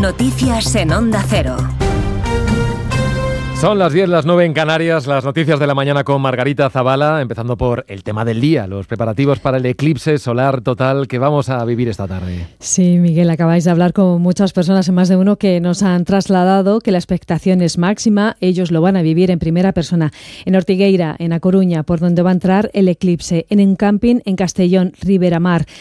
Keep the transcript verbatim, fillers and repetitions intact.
Noticias en Onda Cero. Son las diez, las nueve en Canarias, las noticias de la mañana con Margarita Zavala, empezando por el tema del día, los preparativos para el eclipse solar total que vamos a vivir esta tarde. Sí, Miguel, acabáis de hablar con muchas personas, en más de uno, que nos han trasladado que la expectación es máxima. Ellos lo van a vivir en primera persona en Ortigueira, en A Coruña, por donde va a entrar el eclipse, en un camping en Castellón, Ribera Mar.